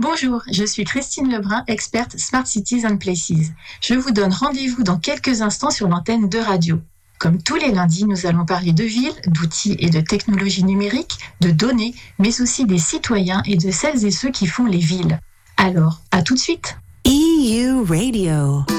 Bonjour, je suis Christine Lebrun, experte Smart Cities and Places. Je vous donne rendez-vous dans quelques instants sur l'antenne de radio. Comme tous les lundis, nous allons parler de villes, d'outils et de technologies numériques, de données, mais aussi des citoyens et de celles et ceux qui font les villes. Alors, à tout de suite. EU Radio.